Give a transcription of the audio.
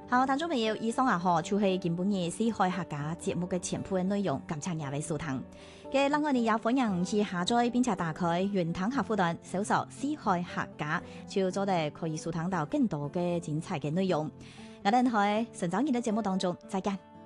好，聽眾朋友，以上就是今本日死海客家節目嘅全部嘅內容，感謝各位收聽。嘅另外你也歡迎去下載並且打開雲端客戶端，搜索死海客家，就做得可以收聽到更多嘅精彩嘅內容。我哋喺成長日嘅節目當中再見。